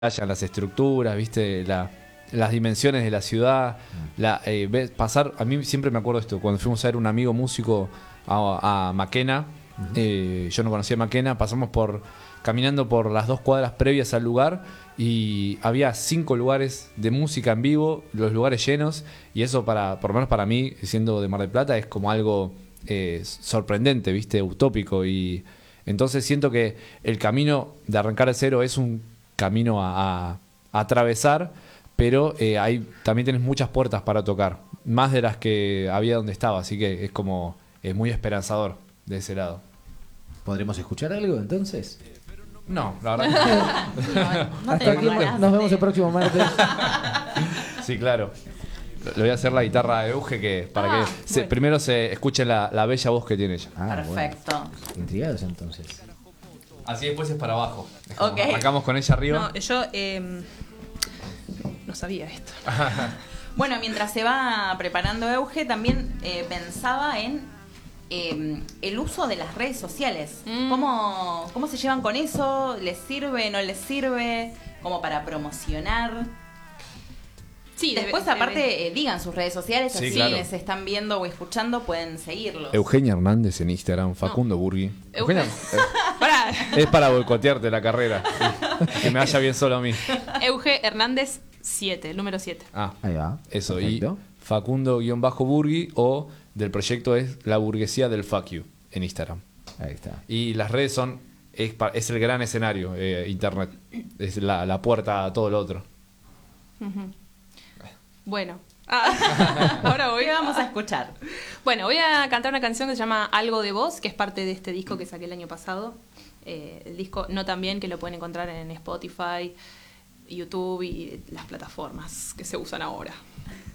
las estructuras, ¿viste? Las dimensiones de la ciudad. Pasar, a mí siempre me acuerdo esto, cuando fuimos a ver un amigo músico a Maquena, yo no conocía Maquena, pasamos caminando por las 2 cuadras previas al lugar y había 5 lugares de música en vivo, los lugares llenos, y eso por lo menos para mí, siendo de Mar del Plata, es como algo sorprendente, ¿viste? Utópico. Y entonces siento que el camino de arrancar de cero es un camino a atravesar, pero también tienes muchas puertas para tocar, más de las que había donde estaba, así que es muy esperanzador de ese lado. ¿Podremos escuchar algo entonces? No, la verdad No Hasta aquí nos vemos el próximo martes. sí, claro. Le voy a hacer la guitarra a Euge para que primero se escuche la bella voz que tiene ella. Perfecto. Bueno. Intrigados entonces. Así después es para abajo. Okay. Arrancamos con ella arriba. No, yo no sabía esto. Bueno, mientras se va preparando Euge, también pensaba en el uso de las redes sociales. ¿Cómo se llevan con eso? ¿Les sirve, no les sirve? ¿Como para promocionar? Sí, después aparte digan sus redes sociales, Sí, así claro. les están viendo o escuchando, pueden seguirlos. Eugenia Hernández en Instagram, Facundo Burgui. Eugenia, Pará. es para boicotearte la carrera. Que me vaya bien solo a mí. Euge Hernández 7, el número 7. Ahí va. Eso. Perfecto. Y Facundo-Burgui, o del proyecto es La Burguesía del Fuck You en Instagram. Ahí está. Y las redes es el gran escenario, internet. Es la puerta a todo lo otro. Bueno. Ahora voy. ¿Qué vamos a escuchar? Bueno, voy a cantar una canción que se llama Algo de Vos, que es parte de este disco que saqué el año pasado. El disco No Tan Bien, que lo pueden encontrar en Spotify, YouTube y las plataformas que se usan ahora.